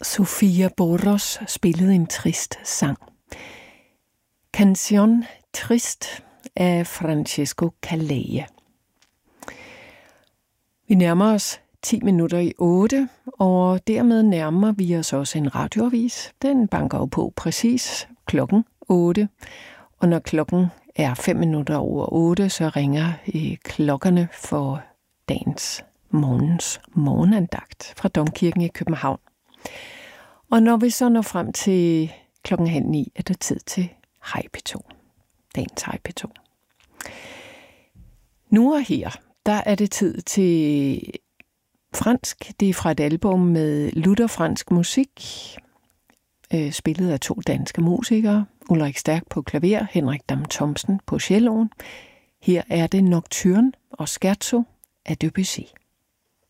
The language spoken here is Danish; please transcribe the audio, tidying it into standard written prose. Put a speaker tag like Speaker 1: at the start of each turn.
Speaker 1: Sofia Boros spillede en trist sang. Canción Triste af Francesco Calleia. Vi nærmer os 7:10, og dermed nærmer vi os også en radioavis. Den banker jo på præcis klokken 8, og når klokken er 7:05, så ringer klokkerne for morgens morgenandagt fra Domkirken i København. Og når vi så når frem til klokken 8:30, er det tid til Hej P2. Dagens Hej P2. Nu og her, der er det tid til fransk. Det er fra et album med lutherfransk musik, spillet af 2 danske musikere. Ulrik Stærk på klaver, Henrik Dam Thomsen på celloen. Her er det Nocturne og Scherzo af Debussy.